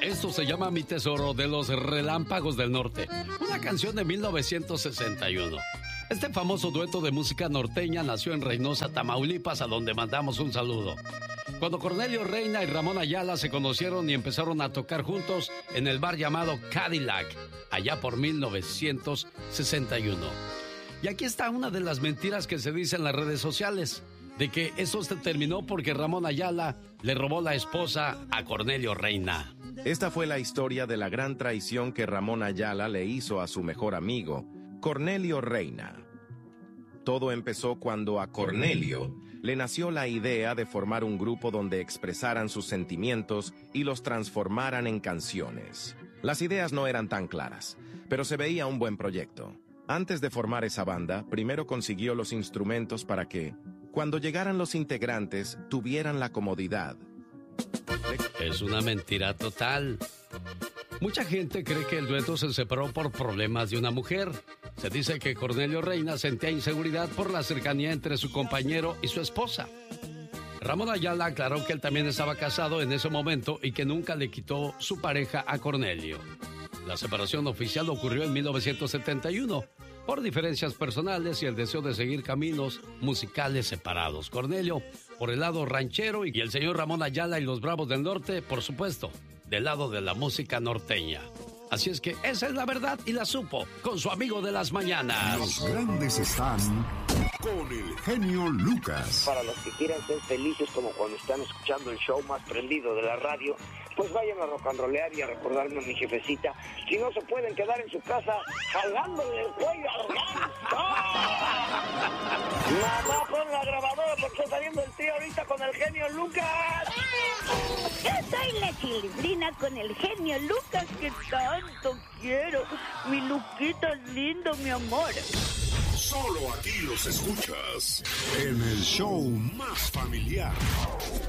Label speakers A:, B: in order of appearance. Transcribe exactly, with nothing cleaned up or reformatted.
A: Esto se llama Mi Tesoro, de los Relámpagos del Norte, una canción de mil novecientos sesenta y uno. Este famoso dueto de música norteña nació en Reynosa, Tamaulipas, a donde mandamos un saludo. Cuando Cornelio Reina y Ramón Ayala se conocieron y empezaron a tocar juntos en el bar llamado Cadillac, allá por mil novecientos sesenta y uno. Y aquí está una de las mentiras que se dice en las redes sociales, de que eso se terminó porque Ramón Ayala le robó la esposa a Cornelio Reina.
B: Esta fue la historia de la gran traición que Ramón Ayala le hizo a su mejor amigo, Cornelio Reina. Todo empezó cuando a Cornelio le nació la idea de formar un grupo donde expresaran sus sentimientos y los transformaran en canciones. Las ideas no eran tan claras, pero se veía un buen proyecto. Antes de formar esa banda, primero consiguió los instrumentos para que, cuando llegaran los integrantes, tuvieran la comodidad.
A: Es una mentira total. Mucha gente cree que el dueto se separó por problemas de una mujer. Se dice que Cornelio Reina sentía inseguridad por la cercanía entre su compañero y su esposa. Ramón Ayala aclaró que él también estaba casado en ese momento y que nunca le quitó su pareja a Cornelio. La separación oficial ocurrió en mil novecientos setenta y uno por diferencias personales y el deseo de seguir caminos musicales separados. Cornelio por el lado ranchero y el señor Ramón Ayala y los Bravos del Norte, por supuesto, del lado de la música norteña. Así es que esa es la verdad y la supo con su amigo de las mañanas.
C: Los grandes están con el genio Lucas.
D: Para los que quieran ser felices como cuando están escuchando el show más prendido de la radio, pues vayan a rock and rollear y a recordarme a mi jefecita. Si no se pueden quedar en su casa jalándole el cuello al ganso. Mamá, pon la grabadora porque está saliendo el tío ahorita con el genio Lucas.
E: Yo soy la Chilindrina con el genio Lucas que tanto quiero. Mi Luquita es lindo, mi amor.
C: Solo aquí los escuchas en el show más familiar.